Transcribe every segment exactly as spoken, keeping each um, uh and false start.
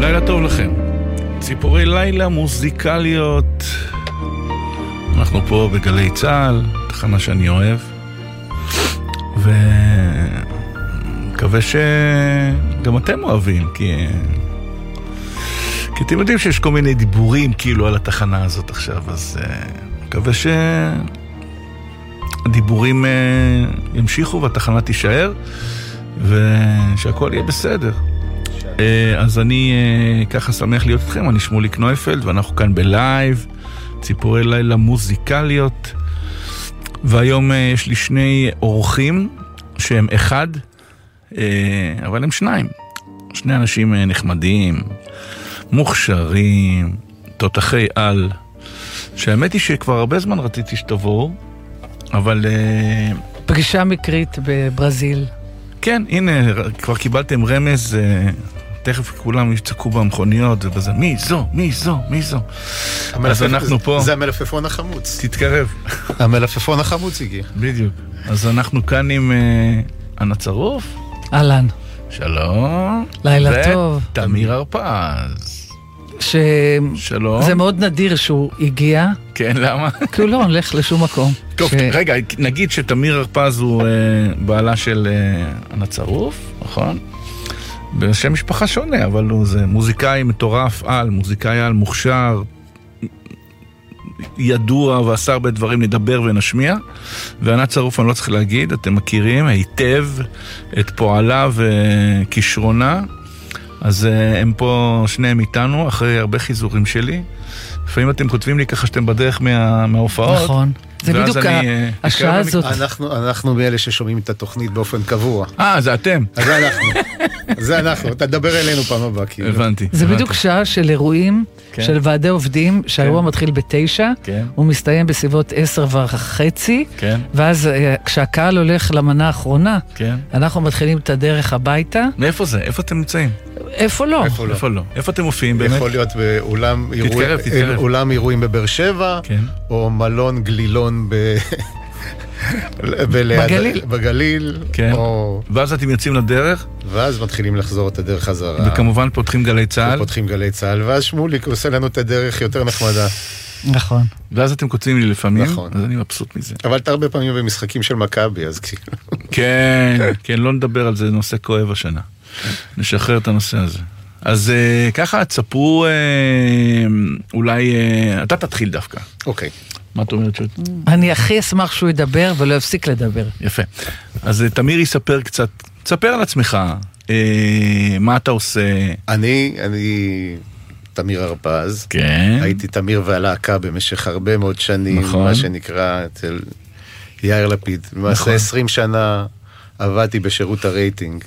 לילה טוב לכם. ציפורי לילה מוזיקליות. אנחנו פה בגלי צהל, תחנה שאני אוהב. ומקווה שגם אתם אוהבים, כי... כי אתם יודעים שיש כל מיני דיבורים כאילו על התחנה הזאת עכשיו, אז מקווה שהדיבורים ימשיכו והתחנה תישאר, ושהכל יהיה בסדר. אז אני ככה שמח להיות אתכם, אני שמוליק נויפלד, ואנחנו כאן בלייב, ציפורי לילה מוזיקליות, והיום יש לי שני אורחים שהם אחד, אבל הם שניים, שני אנשים נחמדים, מוכשרים, תותחי על, שהאמת היא שכבר הרבה זמן רציתי שתבואו, אבל... פגישה מקרית בברזיל. כן, הנה, כבר קיבלתם רמז, תכף כולם יצעקו במכוניות, ובזה, מי זו, מי זו, מי זו. אז אנחנו פה... זה המלפפון החמוץ. תתקרב. המלפפון החמוץ הגיע. בדיוק. אז אנחנו כאן עם אנה צרוף. אהלן. שלום. לילה טוב. ותמיר הרפז. ש... שלום. זה מאוד נדיר שהוא הגיע. כן, למה? כי הוא לא הולך לשום מקום. טוב, ש... רגע, נגיד שתמיר הרפז הוא אה, בעלה של אה, אנה צרוף, נכון? בשם משפחה שונה, אבל הוא זה מוזיקאי מטורף על, מוזיקאי על מוכשר, ידוע ועשה הרבה דברים נדבר ונשמיע, ואנה צרוף אני לא צריך להגיד, אתם מכירים היטב את פועלה וכישרונה, אז הם פה שניהם איתנו, אחרי הרבה חיזורים שלי. לפעמים אתם כותבים לי ככה שאתם בדרך מה, מההופעות. נכון. זה בדיוק השעה הזאת. אנחנו, אנחנו מאלה ששומעים את התוכנית באופן קבוע. אה, זה אתם. אז זה אנחנו. זה אנחנו. אתה תדבר אלינו פעם הבאה. הבנתי. זה בדיוק שעה של אירועים, של ועדי עובדים, שהאירוע מתחיל בתשע, הוא מסתיים בסביבות עשר וחצי, ואז כשהקהל הולך למנה האחרונה, אנחנו מתחילים את הדרך הביתה. מאיפה זה? איפה אתם נמצאים? איפה לא? איפה לא? איפה אתם מופיעים באמת? יכול להיות באולם אירועים בבאר שבע, או מלון גלילון בגליל. בגליל. ואז אתם יוצאים לדרך? ואז מתחילים לחזור את הדרך חזרה. וכמובן פותחים גלי צהל? פותחים גלי צהל, ואז שמוליק עושה לנו את הדרך יותר נחמדה. נכון. ואז אתם כותבים לי לפעמים, נכון. אז אני מבסוט מזה. אבל אתה הרבה פעמים במשחקים של מכבי, אז כאילו... כן, כן, לא נדבר על זה, נושא כואב השנה. נשחרר את הנושא הזה. אז ככה, תספרו, אולי, אתה תתחיל דווקא. אוקיי. מה את אומרת שאת? אני הכי אשמח שהוא ידבר ולא יפסיק לדבר. יפה. אז תמיר יספר קצת, תספר על עצמך, מה אתה עושה? אני, אני... תמיר הרפז. כן. הייתי תמיר והלהקה במשך הרבה מאוד שנים, נכון. מה שנקרא אצל יאיר לפיד. למעשה נכון. עשרים שנה עבדתי בשירות הרייטינג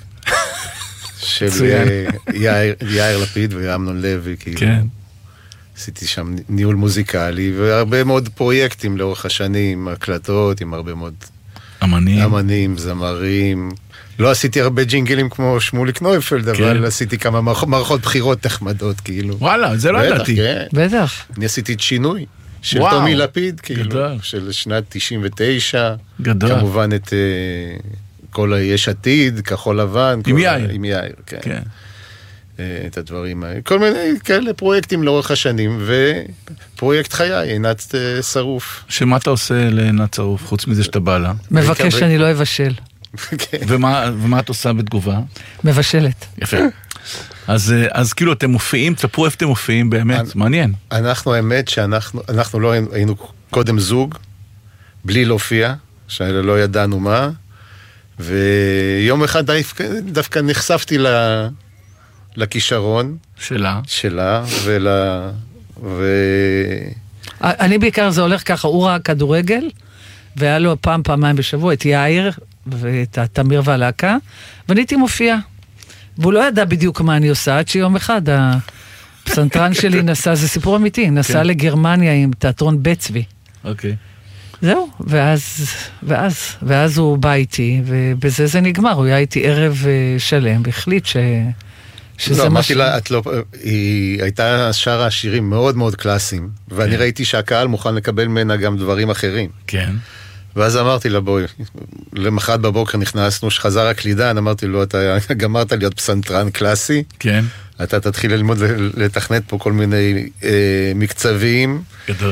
של יאיר, יאיר לפיד ואמנון לוי. כאילו. כן. עשיתי שם ניהול מוזיקלי, והרבה מאוד פרויקטים לאורך השנים, הקלטות עם הרבה מאוד אמנים, אמנים זמרים. לא עשיתי הרבה ג'ינגלים כמו שמוליק נויפלד, כן. אבל עשיתי כמה מערכות בחירות תחמדות, כאילו. וואלה, זה לא ידעתי. כן. בטח. אני עשיתי את שינוי של וואו. טומי לפיד, כאילו, גדול. של שנת תשעים ותשע. גדול. כמובן את uh, כל היש עתיד, כחול לבן. עם יאיר. עם יאיר, כן. כן. Uh, את הדברים האלה. כל מיני כאלה פרויקטים לאורך השנים, ופרויקט חיי, עינת uh, שרוף. שמה אתה עושה לעינת שרוף, חוץ מזה שאתה בא לה? מבקש שאני לא אבשל. ומה, ומה את עושה בתגובה? מבשלת. יפה. אז, אז כאילו אתם מופיעים, תספרו איפה אתם מופיעים באמת, מעניין. אנחנו, האמת שאנחנו, אנחנו לא היינו קודם זוג, בלי להופיע, שלא ידענו מה, ויום אחד דווקא נחשפתי לכישרון. שלה. שלה, ול... ו... אני בעיקר זה הולך ככה, הוא ראה כדורגל, והיה לו פעם, פעמיים בשבוע את יאיר, ואת התמיר והלהקה, ואני הייתי מופיע. והוא לא ידע בדיוק מה אני עושה, עד שיום אחד הפסנתרן שלי נסע, זה סיפור אמיתי, נסע לגרמניה עם תיאטרון בית צבי. אוקיי. זהו, ואז, ואז, ואז הוא בא איתי, ובזה זה נגמר, הוא היה איתי ערב שלם, והחליט ש... לא, אמרתי לה, את לא, היא הייתה שרה שירים מאוד מאוד קלאסיים, ואני ראיתי שהקהל מוכן לקבל ממנה גם דברים אחרים. כן. ואז אמרתי לה, בואי, למחרת בבוקר נכנסנו, שחזר הקלידן, אמרתי לו, אתה גמרת להיות פסנתרן קלאסי, כן. אתה תתחיל ללמוד לתכנת פה כל מיני אה, מקצבים, גדול.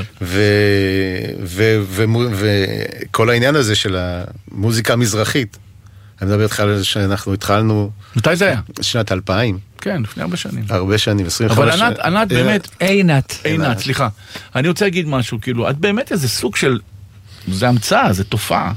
וכל העניין הזה של המוזיקה המזרחית. אני מדבר איתך על שאנחנו התחלנו... מתי זה היה? שנת אלפיים. כן, לפני הרבה שנים. הרבה שנים, עשרים וחמש אבל ענת, ענת באמת... עינת. עינת, סליחה. אני רוצה להגיד משהו, כאילו, את באמת איזה סוג של... זה המצאה, זה תופעה.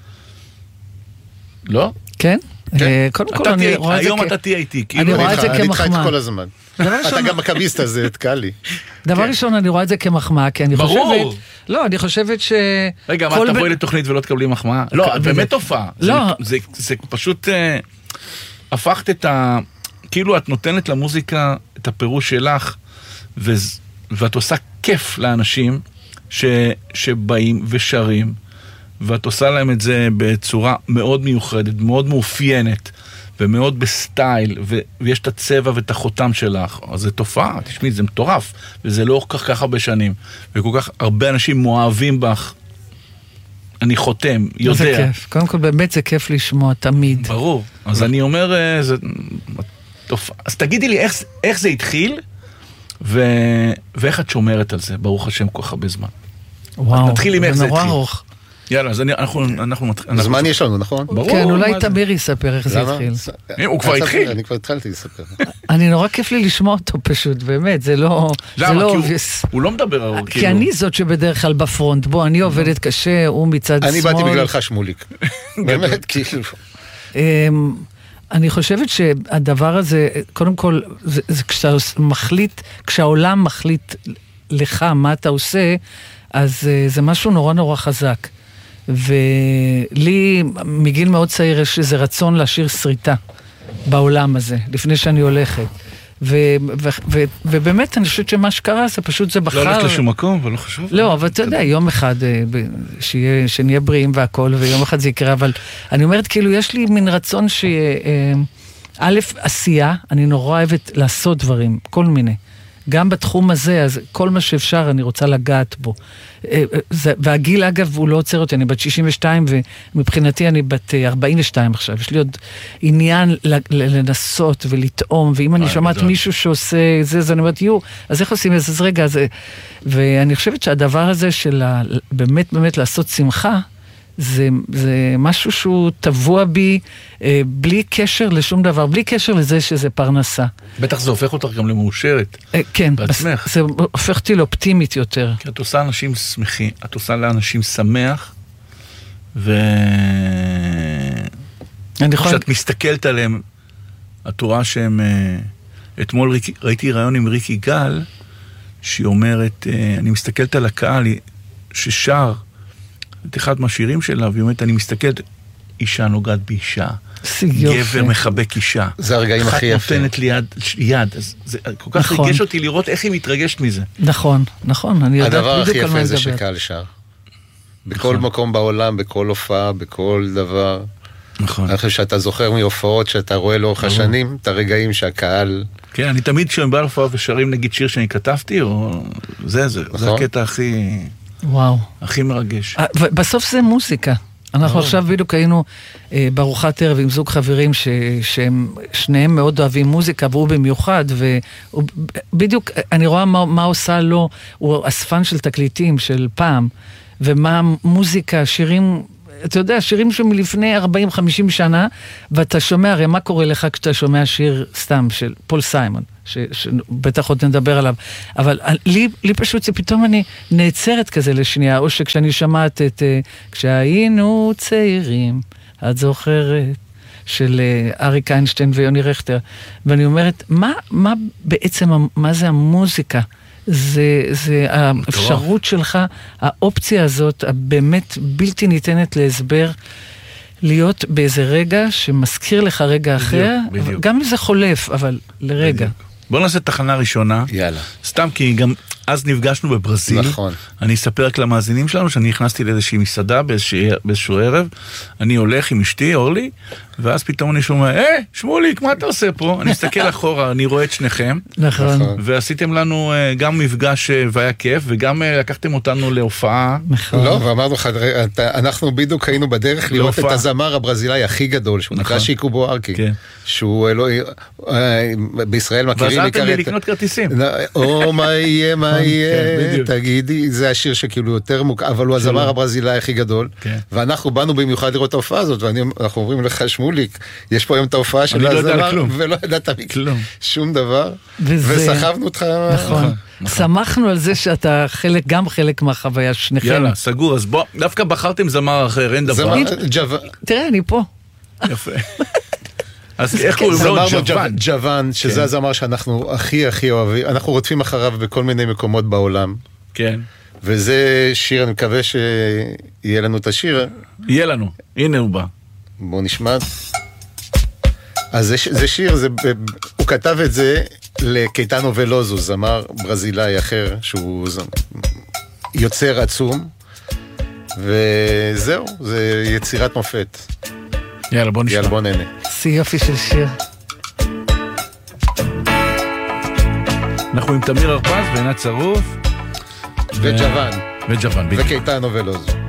לא? כן? קודם כל אני רואה את זה... היום אתה תהיה איתי. אני רואה את זה כמחמאה. אני איתך את כל הזמן. אתה גם מכביסט, אז זה תקע לי. דבר ראשון, אני רואה את זה כמחמאה, כי אני חושבת... ברור. לא, אני חושבת ש... רגע, מה, תבואי לתוכנית ולא תקבלי מחמאה? לא, באמת תופעה. לא. זה פשוט... הפכת את ה... כאילו את נותנת למוזיקה את הפירוש שלך, ואת עושה כיף לאנשים שבאים ושרים, ואת עושה להם את זה בצורה מאוד מיוחדת, מאוד מאופיינת, ומאוד בסטייל, ו- ויש את הצבע ואת החותם שלך. אז זה תופעה, תשמעי, זה מטורף, וזה לא כל כך הרבה שנים, וכל כך הרבה אנשים מואבים בך. אני חותם, יודע. זה כיף, קודם כל באמת זה כיף לשמוע תמיד. ברור, אז אני אומר, זה תופעה. אז תגידי לי, איך, איך זה התחיל, ו... ואיך את שומרת על זה, ברוך השם, כל כך הרבה זמן. וואו, נתחיל עם איך זה התחיל. ארוך. יאללה, אז אנחנו... אנחנו זמן יש לנו, נכון? ברור. כן, אולי תמיר יספר איך זה התחיל. הוא כבר התחיל. אני כבר התחלתי לספר. אני נורא כיף לי לשמוע אותו פשוט, באמת, זה לא... למה? כי הוא לא מדבר... כי אני זאת שבדרך כלל בפרונט, בוא, אני עובדת קשה, הוא מצד שמאל. אני באתי בגללך שמוליק. באמת, כאילו... אני חושבת שהדבר הזה, קודם כל, זה כשאתה מחליט, כשהעולם מחליט לך מה אתה עושה, אז זה משהו נורא נורא חזק. ולי, מגיל מאוד צעיר, יש איזה רצון להשאיר שריטה בעולם הזה, לפני שאני הולכת. ו- ו- ו- ובאמת, אני חושבת שמה שקרה, זה פשוט, זה בחר... לא הולך לשום מקום, ולא חשוב. לא, אבל אתה יודע, יום אחד, שיהיה, שנהיה בריאים והכל, ויום אחד זה יקרה, אבל אני אומרת, כאילו, יש לי מין רצון ש... א', עשייה, אני נורא אוהבת לעשות דברים, כל מיני. גם בתחום הזה, אז כל מה שאפשר אני רוצה לגעת בו. והגיל, אגב, הוא לא עוצר אותי, אני בת שישים ושתיים, ומבחינתי אני בת ארבעים ושתיים עכשיו. יש לי עוד עניין לנסות ולטעום, ואם אני שומעת מישהו שעושה זה, אז אני אומרת, יו, אז איך עושים את זה? אז רגע, ואני חושבת שהדבר הזה של באמת באמת לעשות שמחה, זה, זה משהו שהוא טבוע בי, אה, בלי קשר לשום דבר, בלי קשר לזה שזה פרנסה. בטח זה הופך אותך גם למאושרת. אה, כן, בעצמך. זה הופך אותי לאופטימית יותר. כי את עושה אנשים שמחים, את עושה לאנשים שמח, ו... כשאת מסתכלת עליהם, את רואה שהם... אתמול ראיתי רעיון עם ריקי גל, שהיא אומרת, אני מסתכלת על הקהל ששר, את אחד מהשירים שלה, והיא אומרת, אני מסתכלת, אישה נוגעת באישה, גבר מחבק אישה. זה הרגעים הכי יפים. אחת נותנת לי יד, יד. זה כל כך ריגש אותי לראות איך היא מתרגשת מזה. נכון, נכון, אני יודעת הדבר הכי יפה זה שקהל שר. בכל מקום בעולם, בכל הופעה, בכל דבר. נכון. אני חושב שאתה זוכר מהופעות שאתה רואה לאורך השנים, את הרגעים שהקהל... כן, אני תמיד כשהם בא להופעה ושרים נגיד שיר שאני כתבתי, או זה, זה, זה הקטע הכי... וואו. הכי מרגש. בסוף זה מוזיקה. אנחנו עכשיו בדיוק היינו בארוחת ערב עם זוג חברים שהם שניהם מאוד אוהבים מוזיקה, והוא במיוחד, ובדיוק אני רואה מה עושה לו, הוא אספן של תקליטים של פעם, ומה מוזיקה, שירים... אתה יודע, שירים שמלפני ארבעים חמישים שנה, ואתה שומע, הרי מה קורה לך כשאתה שומע שיר סתם של פול סיימון, שבטח עוד נדבר עליו, אבל לי, לי פשוט זה פתאום אני נעצרת כזה לשנייה, או שכשאני שמעת את, כשהיינו צעירים, את זוכרת, של אריק איינשטיין ויוני רכטר, ואני אומרת, מה, מה בעצם, מה זה המוזיקה? זה, זה האפשרות שלך, האופציה הזאת, הבאמת בלתי ניתנת להסבר, להיות באיזה רגע שמזכיר לך רגע אחר, גם אם זה חולף, אבל לרגע. בוא נעשה תחנה ראשונה. יאללה. סתם כי גם אז נפגשנו בברזיל. נכון. אני אספר רק למאזינים שלנו שאני נכנסתי לאיזושהי מסעדה באיזשהו ערב, אני הולך עם אשתי, אורלי, ואז פתאום אני שומע, אה, שמוליק, מה אתה עושה פה? אני מסתכל אחורה, אני רואה את שניכם. נכון. ועשיתם לנו גם מפגש והיה כיף, וגם לקחתם אותנו להופעה. נכון. לא, ואמרנו לך, אנחנו בדיוק היינו בדרך לראות את הזמר הברזילאי הכי גדול, שהוא נקרא שיקו בוארקי, שהוא בישראל מכירים ועזרתם לי לקנות כרטיסים. או מה יהיה, מה יהיה, תגידי, זה השיר שכאילו יותר מוכר, אבל הוא הזמר הברזילאי הכי גדול, ואנחנו באנו במיוחד לראות את ההופעה הזאת, ואנחנו אומרים לך, שמוליק, יש פה היום את ההופעה של הזמר, ולא ידעת שום דבר, וסחבנו אותך. נכון. שמחנו על זה שאתה חלק, גם חלק מהחוויה שניכם. יאללה, סגור, אז בוא, דווקא בחרתם זמר אחר, אין דבר. תראה, אני פה. יפה. אז איך קוראים לו? ג'וון. ג'וון, שזה הזמר שאנחנו הכי הכי אוהבים, אנחנו רודפים אחריו בכל מיני מקומות בעולם. כן. וזה שיר, אני מקווה שיהיה לנו את השיר. יהיה לנו, הנה הוא בא. בואו נשמע. אז זה, זה שיר, זה, הוא כתב את זה לקייטנו ולוזו, זמר ברזילאי אחר, שהוא יוצר עצום, וזהו, זה יצירת מופת. יאללה, בוא נשמע. יאללה, בוא נהנה. סי יופי של שיר. אנחנו עם תמיר הרפז ועינת צרוף. וג'וון. וג'וון, בדיוק. וקייטנו ולוזו.